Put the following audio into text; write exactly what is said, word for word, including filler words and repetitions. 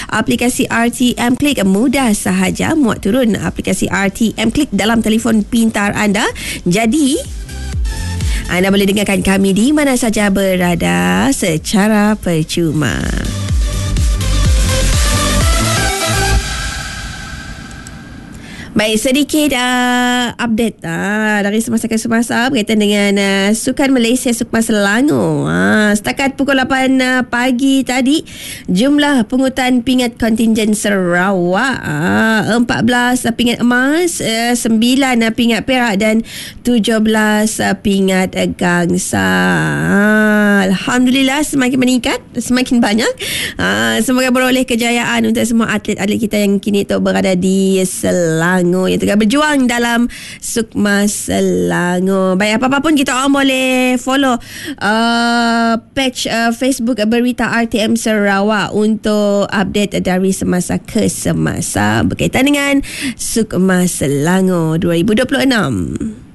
aplikasi R T M Click. Mudah sahaja muat turun aplikasi R T M Click dalam telefon pintar anda. Jadi anda boleh dengarkan kami di mana saja berada secara percuma. Baik, sedikit uh, update uh, dari semasa ke semasa berkaitan dengan uh, Sukan Malaysia Sukmas Selangor. Uh, setakat pukul lapan uh, pagi tadi, jumlah pungutan pingat kontingen Sarawak uh, empat belas uh, pingat emas, uh, sembilan uh, pingat perak dan tujuh belas uh, pingat uh, gangsa. Uh, Alhamdulillah semakin meningkat, semakin banyak. Uh, semoga beroleh kejayaan untuk semua atlet-atlet kita yang kini tu berada di Selangor, yang tengah berjuang dalam Sukmas Selangor. Baik, apa-apa pun kita orang boleh follow uh, page uh, Facebook Berita R T M Sarawak untuk update dari semasa ke semasa berkaitan dengan Sukmas Selangor dua ribu dua puluh enam.